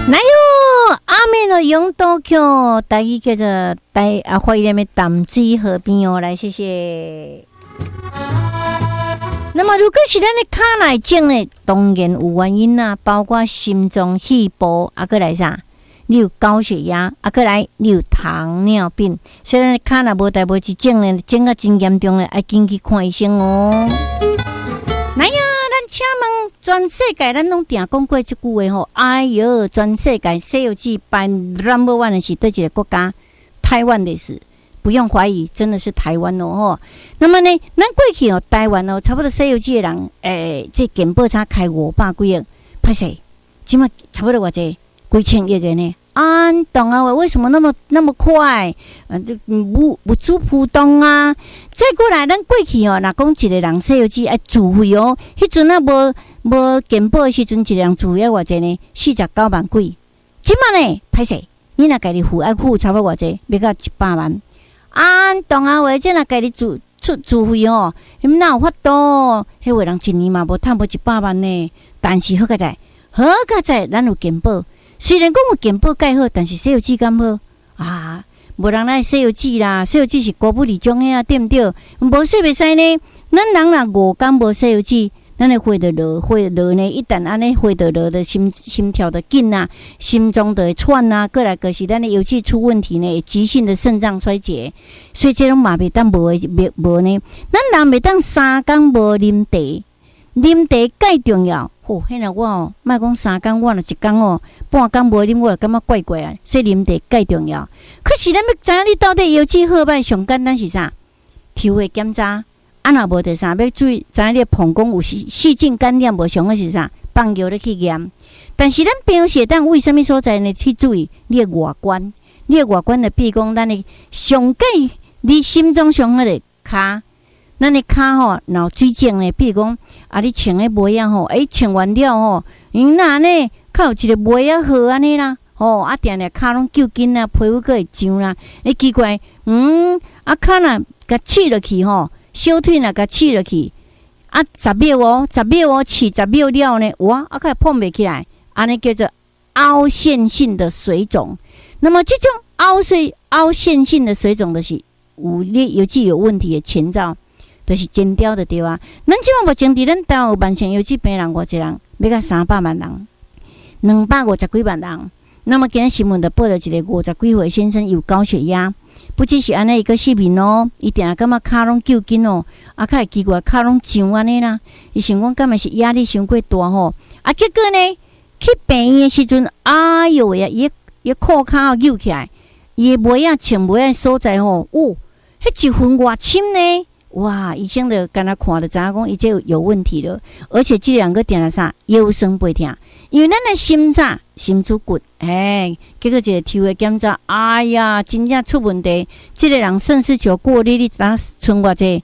哪有阿妹的永多桥，台语叫做花莲的淡水河边哦，来谢谢。那么如果是咱的脚来整呢，当然有原因啦，包括心脏、肺部，啊，过来啥？你有高血压，啊，过来你有糖尿病，所以咱的脚若无代无志整呢，整个真严重咧，要紧去看医生哦。来呀，咱请问全世界咱拢定讲过这句话吼，哎哟，全世界西游记排 No.1 的是对一个国家，台湾的是。不用怀疑，真的是台湾哦吼。那么呢，咱过去哦，台湾哦，差不多西游记的人，这健保差开500几亿，歹势，即马差不多偌济几千亿的呢？安懂啊？为什么那么快？无主普通啊！再过来，咱过去哦，若讲一个人西游记爱自费哦，迄阵啊无健保的时阵，一个人自费偌济呢？49万几。即马呢，歹势，你若家己付爱付差不多偌济，要到100万。懂啊？话这若家己自费哦，你们哪有法度？迄位人一年嘛无赚无100万呢？但是好佳在，咱有健保。虽然讲有健保介好，但是西游记敢好啊？无人来西游记啦，西游记是国不离中的啊，对不对？无说袂使呢。咱人若5天无西游记，咱的血就落呢。一旦安尼血就落的心跳的紧啊，心脏就会窜啊，过来就是咱的游记出问题呢，急性的肾脏衰竭。所以这种嘛袂当无呢。咱人袂当3天无啉茶，啉茶介重要。迄若我哦，莫讲3天，我若1天哦，半天无啉，我就感觉怪怪啊。所以啉茶介重要。可是咱要知影你到底游记好歹，上简单是啥？抽血检查，啊若无第啥，要注意知影你膀胱有细菌感染无？上个是啥？放药咧去验。但是咱贫血蛋为什么所在呢？去注意你的外观，的比如讲咱的上界，你心脏上个的骹。咱的骹吼，然后水肿呢，比如讲啊，你穿的袜仔吼，穿完了吼，因那呢，较有一个袜仔好安尼啦，吼啊，定骹拢揪紧啊，皮肤个会痒啦，奇怪，啊骹若甲刺落去吼，小腿若甲刺落去，啊10秒哦，刺10秒了呢，哇，啊较碰袂起来，安尼叫做凹陷性的水肿。那么这种凹陷性的水肿的是有具有问题的前兆。就是剪掉的对啊！咱即马目前伫咱台湾有慢性游记病人偌济人，要到300万人，250几万人。那么今日新闻就报了一个50几岁先生有高血压，不只是安尼一个视频哦，伊定感觉骹拢揪紧哦，啊，较会奇怪骹拢痒安尼啦。伊想讲，敢若是压力伤过大吼，啊，结果呢，去病院的时阵，哎哟喂啊，伊裤骹扭起来，伊的袜仔穿袜仔所在吼，迄1分外深呢。哇！医生就跟他看，就知影讲伊这有问题了，而且这2个定了啥腰酸背痛，因为咱的心主骨，结果一个抽血检查，哎呀，真正出问题。这个人肾丝球过滤率打剩偌济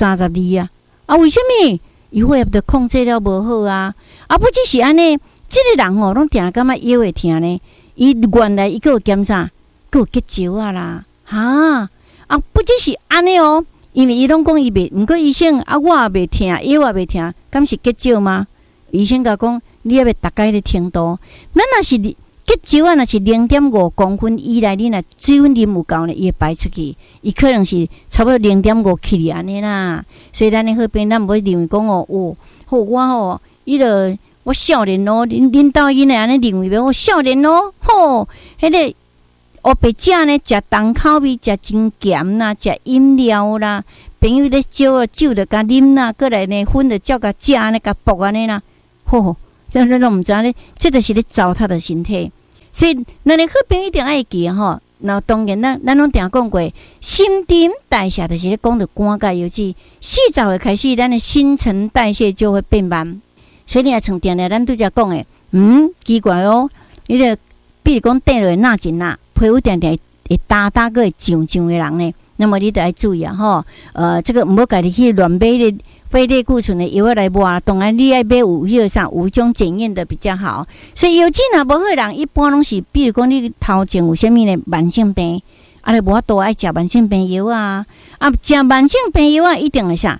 32啊！啊，为什么？伊血液就控制了无好啊！啊，不只是安尼，这个人哦，拢定感觉腰会痛呢。伊原来伊个有检查，个有结石啊啦，啊，不只是安尼哦。因为伊拢讲伊袂，毋过医生啊，我也袂疼，腰也袂疼，敢是结石吗？医生甲讲，你也要大概的程度。咱若是结石啊，若是0.5公分以内，你若水分啉有够呢，伊会排出去，伊可能是差不多0.5克哩安尼啦。所以咱的好病，咱毋会认为讲哦，好我哦，伊就我少年咯，恁兜因会安尼认为我少年咯，吼，迄个。黑白食呢，食重口味，食真咸啦，食饮料啦，朋友咧酒就甲啉啦，过来呢粉就照甲食呢，甲剥安尼啦，吼，这拢毋知咧，这就是咧糟蹋的身体。所以，咱的好朋友一定爱记吼。然后当然咱拢定讲过，新陈代谢就是咧讲到肝钙，尤其40岁开始，咱的新陈代谢就会变慢。所以你也常定咧，咱拄则讲诶，奇怪哦，你个比如讲倒落纳真啦。皮肤定定会打个会痒的人呢，那么你得要注意啊吼。这个毋好家己去乱买的非类固醇的药来抹，当然你爱买有迄个啥有种检验的比较好。所以有剂若无好人，一般拢是，比如讲你头前有啥物呢慢性病，啊，你无法度爱食慢性病药啊，食慢性病药啊，一定会啥？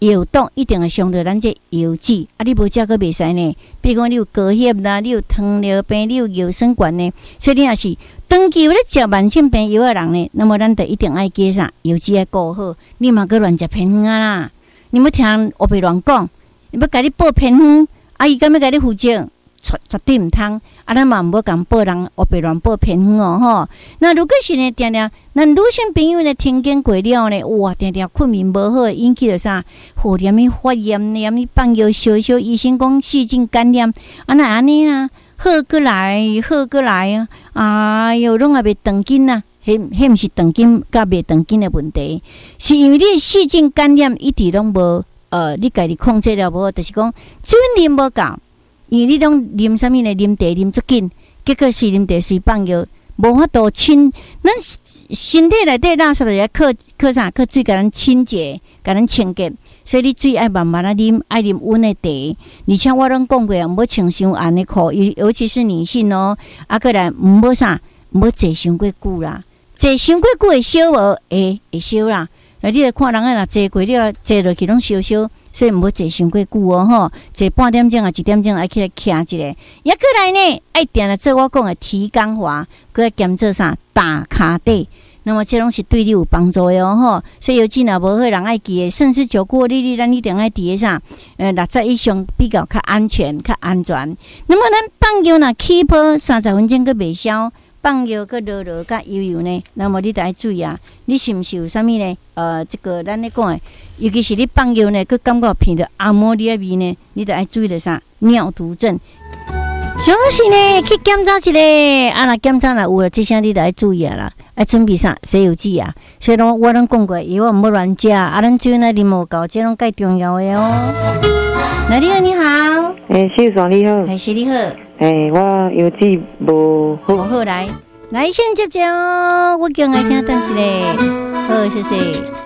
药毒一定会伤到咱这药剂，啊，你无食个袂使呢。比如讲，你有高血压，你有糖尿病，你有腰酸管呢，所以你也是长期有咧食慢性病药的人呢，那么咱就一定爱记啥，药剂要顾好，你嘛个乱食偏方啊啦，你要听黑白乱讲，你要甲你报偏方，啊，伊敢要甲你负责？绝对唔通，啊！咱嘛唔好共报人黑白乱报偏方哦吼。那如果是呢，定定咱女性朋友呢，听经过了呢，哇，定定困眠无好，引起了啥？互黏咪发炎，黏咪放药烧烧，医生讲细菌感染，啊那安尼啊，好过来啊！哎哟，拢也袂长紧啊，迄毋是长紧甲袂长紧的问题，是因为你细菌感染一直拢无你家己控制了无，就是讲水啉无够。因为你拢啉啥物呢？啉茶啉足紧，结果是啉茶水放药，无法度清。咱身体内底垃圾就要靠啥？靠水甲咱清洁，甲咱清洁。所以你水爱慢慢啊啉，爱啉温的茶。而且我拢讲过啊，毋好穿伤暗的裤，尤其是女性哦。啊，过来毋好啥？毋好坐伤过久啦，坐伤过久会烧无？会烧啦。你来看人个若坐过，你啊坐落去拢烧烧。所以毋好坐伤过久哦吼，坐半点钟啊1点钟爱起来徛一下。也过来呢，爱定来做我讲的提肛滑，佮兼做啥打骹底。那么这拢是对你有帮助的哦吼。所以有真啊无好人爱记的，甚至酒过你咱一定爱记的啥，60以上比较较安全、较安全。那么咱放药若起泡30分钟佮袂消。放药个热热甲油油呢，那么你得爱注意啊！你是毋是有啥物呢？这个咱咧讲诶，尤其是你放药呢，佮感觉闻到阿摩尼亚味呢，你得爱注意的啥？尿毒症。详细呢去检查一下，啊，若检查若有了，这些你得爱注意啊啦，爱准备啥西药剂啊。所以讲我拢讲过，药毋好乱食，啊，咱水呢啉无够，这拢介重要的哦。那你好，你好， 秀爽你好， 是你好。 我药剂无好来先接哦，我叫爱听等一下，好，谢谢。